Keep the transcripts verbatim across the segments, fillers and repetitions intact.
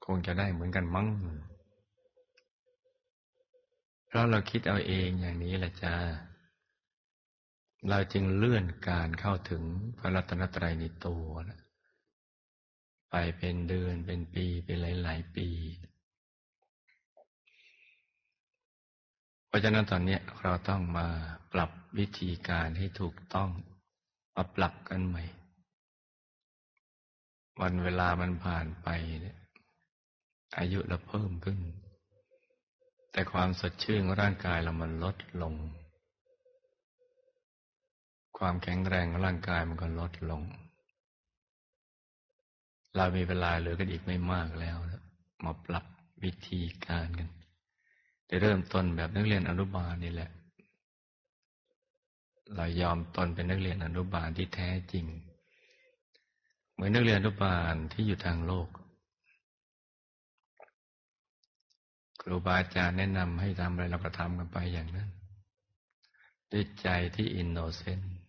งจะได้เหมือนกันมั้งเพราะเราคิดเอาเองอย่างนี้แหละจ้าเราจึงเลื่อนการเข้าถึงพระรัตนตรัยในตัวนะไปเป็นเดือนเป็นปีเป็นหลายๆปีเพราะฉะนั้นตอนนี้เราต้องมาปรับวิธีการให้ถูกต้องมาปรับกันใหม่วันเวลามันผ่านไปเนี่ยอายุเราเพิ่มขึ้นแต่ความสดชื่นของร่างกายเรามันลดลงความแข็งแรงของร่างกายมันก็ลดลงเรามีเวลาเหลือกันอีกไม่มากแล้วมาปรับวิธีการกันจะเริ่มต้นแบบนักเรียนอนุบาลนี่แหละเรายอมตนเป็นนักเรียนอนุบาลที่แท้จริงเหมือนนักเรียนอนุบาลที่อยู่ทางโลกครูบาอาจารย์แนะนำให้ทำอะไรเราก็ทำกันไปอย่างนั้นด้วยใจที่อินโนเซนต์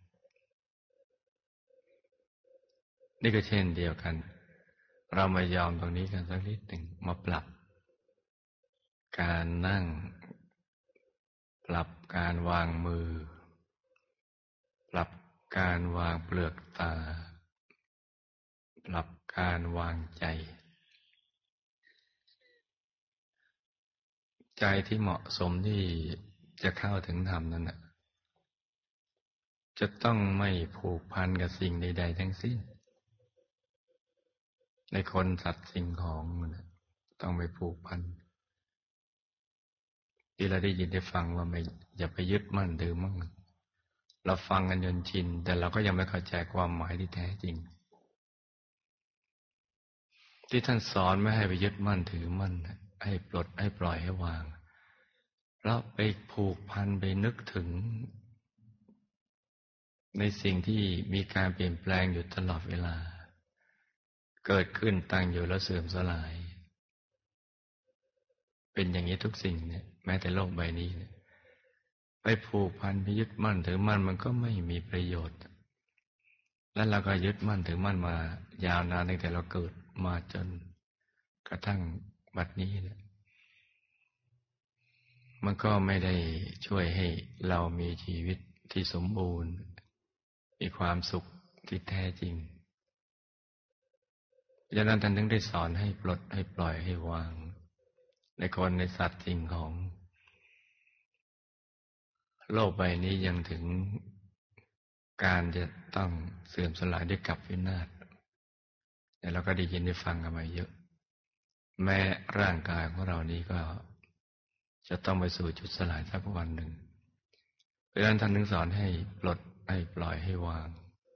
นี่ก็เช่นเดียวกันเรามายอมตรงนี้กันสักนิดหนึ่งมาปรับการนั่งปรับการวางมือปรับการวางเปลือกตาปรับการวางใจใจที่เหมาะสมที่จะเข้าถึงธรรมนั้นน่ะจะต้องไม่ผูกพันกับสิ่งใดๆทั้งสิ้นในคนสัตว์สิ่งของมันต้องไม่ผูกพันที่เราได้ยินได้ฟังว่าไม่อย่าไปยึดมั่นถือมั่นเราฟังกันจนชินแต่เราก็ยังไม่เข้าใจความหมายที่แท้จริงที่ท่านสอนไม่ให้ไปยึดมั่นถือมั่นให้ปลดให้ปล่อยให้วางเพราะไปผูกพันไปนึกถึงในสิ่งที่มีการเปลี่ยนแปลงอยู่ตลอดเวลาเกิดขึ้นตั้งอยู่แล้วเสื่อมสลายเป็นอย่างนี้ทุกสิ่งเนี่ยแม้แต่โลกใบนี้เนี่ยไปผูกพันไปยึดมั่นถือมั่นมันก็ไม่มีประโยชน์และเราก็ยึดมั่นถือมั่นมายาวนานตั้งแต่เราเกิดมาจนกระทั่งบัดนี้เนี่ยมันก็ไม่ได้ช่วยให้เรามีชีวิตที่สมบูรณ์มีความสุขที่แท้จริงดังนั้นท่านถึงได้สอนให้ปลดให้ปล่อยให้วางในคนในสัตว์สิ่งของโลกใบนี้ยังถึงการจะต้องเสื่อมสลายด้วยกับวินาศแต่เราก็ได้ยินได้ฟังกันมาเยอะแม้ร่างกายของเรานี้ก็จะต้องไปสู่จุดสลายสักวันหนึ่งเพราะฉะนั้นท่านถึงสอนให้ปลดให้ปล่อยให้วาง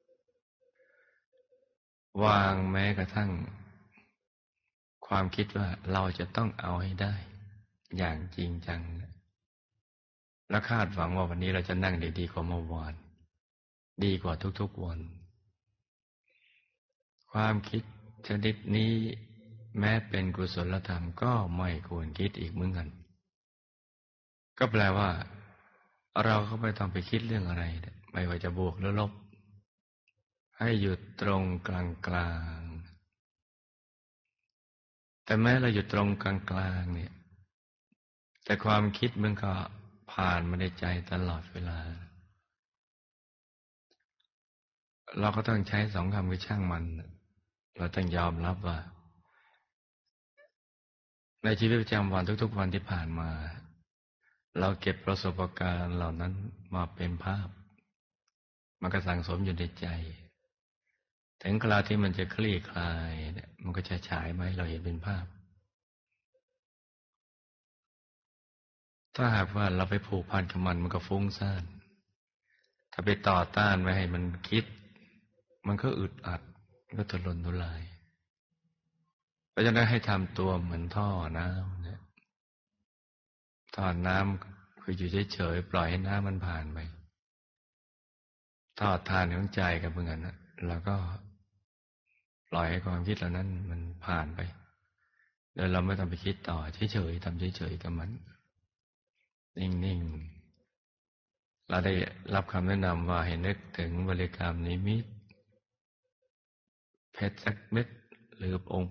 วางแม้กระทั่งความคิดว่าเราจะต้องเอาให้ได้อย่างจริงจังและคาดหวังว่าวันนี้เราจะนั่งได้ดีกว่าเมื่อวานดีกว่าทุกๆวันความคิดชนิดนี้แม้เป็นกุศลธรรมก็ไม่ควรคิดอีกเหมือนกันก็แปลว่าเราก็ไม่ต้องไปคิดเรื่องอะไรไม่ว่าจะบวกหรือลบให้หยุดตรงกลางๆแต่แม้เราหยุดตรงกลางๆเนี่ยแต่ความคิดมันก็ผ่านมาในใจตลอดเวลาเราก็ต้องใช้สองคำคือช่างมันเราต้องยอมรับว่าในชีวิตประจำวันทุกๆวันที่ผ่านมาเราเก็บประสบการณ์เหล่านั้นมาเป็นภาพมันก็สั่งสมอยู่ในใจถึงคราวที่มันจะคลี่คลายเนี่ยมันก็จะฉายมาให้เราเห็นเป็นภาพถ้าหากว่าเราไปผูกพันกับมันมันก็ฟุ้งซ่านถ้าไปต่อต้านไม่ให้มันคิดมันก็อึดอัดก็ทุรนทุรายเพราะฉะนั้นให้ทำตัวเหมือนท่อน้ำเนี่ยท่อน้ำคืออยู่เฉยๆปล่อยให้น้ำมันผ่านไปทอดทานของใจกับเพื่อนนะแล้วก็ปล่อยให้ความคิดเหล่านั้นมันผ่านไปโดยเราไม่ต้องไปคิดต่อเฉยๆทำเฉยๆกับมันนิ่งๆเราได้รับคำแนะนำว่าให้นึกถึงบริกรรมนิมิตเพชรสักเม็ดหรือองค์